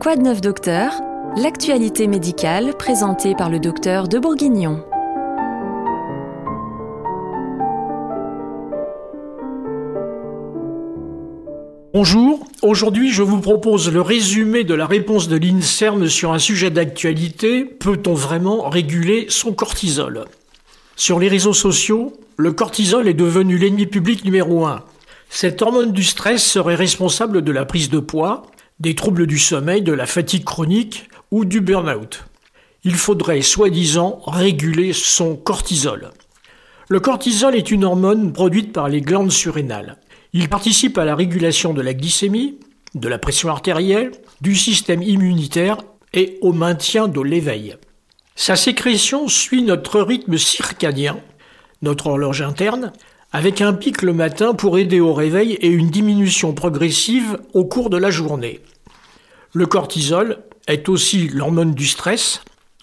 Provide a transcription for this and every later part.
Quoi de neuf docteur? L'actualité médicale présentée par le docteur de Bourguignon. Bonjour, aujourd'hui je vous propose le résumé de la réponse de l'INSERM sur un sujet d'actualité. Peut-on vraiment réguler son cortisol? Sur les réseaux sociaux, le cortisol est devenu l'ennemi public numéro 1. Cette hormone du stress serait responsable de la prise de poids, des troubles du sommeil, de la fatigue chronique ou du burn-out. Il faudrait soi-disant réguler son cortisol. Le cortisol est une hormone produite par les glandes surrénales. Il participe à la régulation de la glycémie, de la pression artérielle, du système immunitaire et au maintien de l'éveil. Sa sécrétion suit notre rythme circadien, notre horloge interne, avec un pic le matin pour aider au réveil et une diminution progressive au cours de la journée. Le cortisol est aussi l'hormone du stress.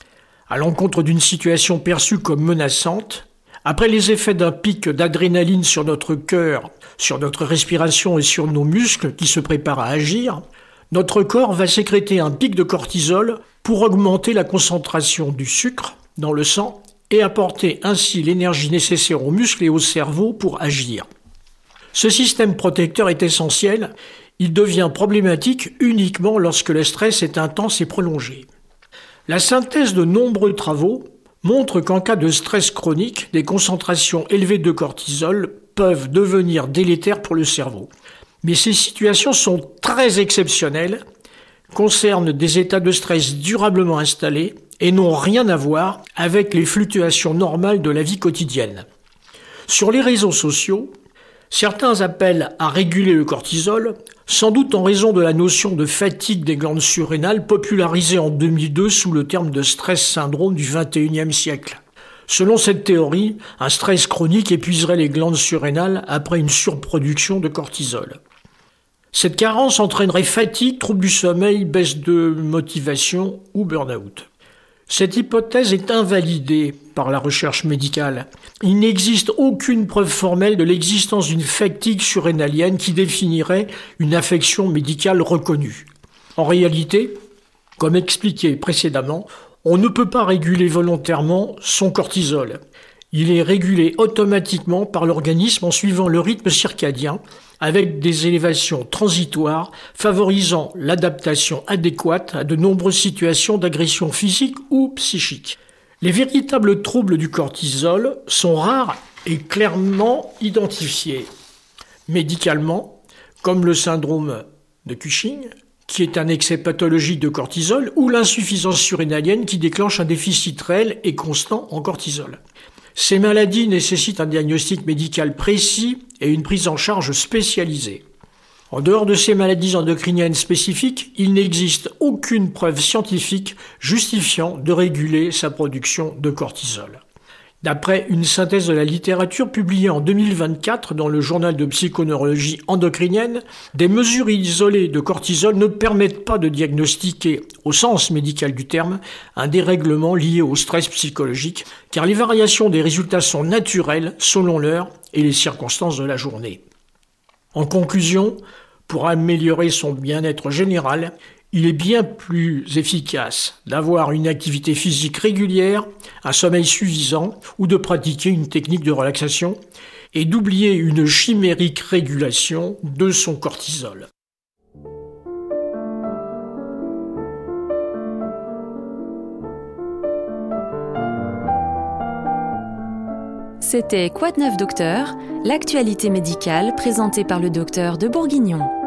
À l'encontre d'une situation perçue comme menaçante, après les effets d'un pic d'adrénaline sur notre cœur, sur notre respiration et sur nos muscles qui se préparent à agir, notre corps va sécréter un pic de cortisol pour augmenter la concentration du sucre dans le sang et apporter ainsi l'énergie nécessaire aux muscles et au cerveau pour agir. Ce système protecteur est essentiel. Il devient problématique uniquement lorsque le stress est intense et prolongé. La synthèse de nombreux travaux montre qu'en cas de stress chronique, des concentrations élevées de cortisol peuvent devenir délétères pour le cerveau. Mais ces situations sont très exceptionnelles, concernent des états de stress durablement installés et n'ont rien à voir avec les fluctuations normales de la vie quotidienne. Sur les réseaux sociaux, certains appellent à réguler le cortisol, sans doute en raison de la notion de fatigue des glandes surrénales popularisée en 2002 sous le terme de stress syndrome du XXIe siècle. Selon cette théorie, un stress chronique épuiserait les glandes surrénales après une surproduction de cortisol. Cette carence entraînerait fatigue, troubles du sommeil, baisse de motivation ou burn-out. Cette hypothèse est invalidée par la recherche médicale. Il n'existe aucune preuve formelle de l'existence d'une fatigue surrénalienne qui définirait une affection médicale reconnue. En réalité, comme expliqué précédemment, on ne peut pas réguler volontairement son cortisol. Il est régulé automatiquement par l'organisme en suivant le rythme circadien avec des élévations transitoires favorisant l'adaptation adéquate à de nombreuses situations d'agression physique ou psychique. Les véritables troubles du cortisol sont rares et clairement identifiés. Médicalement, comme le syndrome de Cushing, qui est un excès pathologique de cortisol, ou l'insuffisance surrénalienne qui déclenche un déficit réel et constant en cortisol. Ces maladies nécessitent un diagnostic médical précis et une prise en charge spécialisée. En dehors de ces maladies endocriniennes spécifiques, il n'existe aucune preuve scientifique justifiant de réguler sa production de cortisol. D'après une synthèse de la littérature publiée en 2024 dans le journal de psychoneurologie endocrinienne, des mesures isolées de cortisol ne permettent pas de diagnostiquer, au sens médical du terme, un dérèglement lié au stress psychologique, car les variations des résultats sont naturelles selon l'heure et les circonstances de la journée. En conclusion, pour améliorer son bien-être général, il est bien plus efficace d'avoir une activité physique régulière, un sommeil suffisant ou de pratiquer une technique de relaxation et d'oublier une chimérique régulation de son cortisol. C'était Quoi de neuf docteur? L'actualité médicale présentée par le docteur de Bourguignon.